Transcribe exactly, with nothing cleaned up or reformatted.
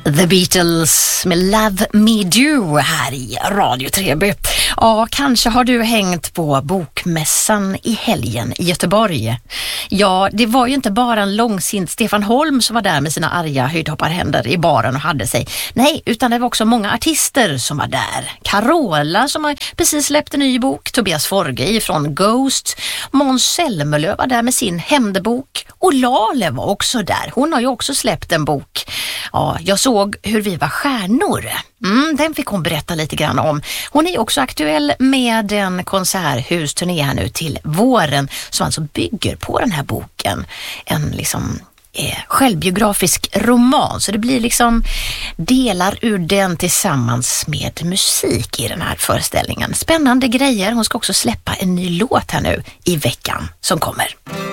The Beatles med Love Me Do här i Radio Treby. Ja, kanske har du hängt på bokmässan i helgen i Göteborg. Ja, det var ju inte bara en långsint Stefan Holm som var där med sina arga höjdhopparhänder i baren och hade sig. Nej, utan det var också många artister som var där. Carola som har precis släppt en ny bok, Tobias Forge från Ghost, Måns Zelmerlöw var där med sin hämndebok och Lale var också där. Hon har ju också släppt en bok. Ja, jag såg hur vi var stjärnor. Mm, den fick hon berätta lite grann om. Hon är också aktuell med en konserthusturné här nu till våren som alltså bygger på den här boken. En liksom eh, självbiografisk roman, så det blir liksom delar ur den tillsammans med musik i den här föreställningen. Spännande grejer. Hon ska också släppa en ny låt här nu i veckan som kommer.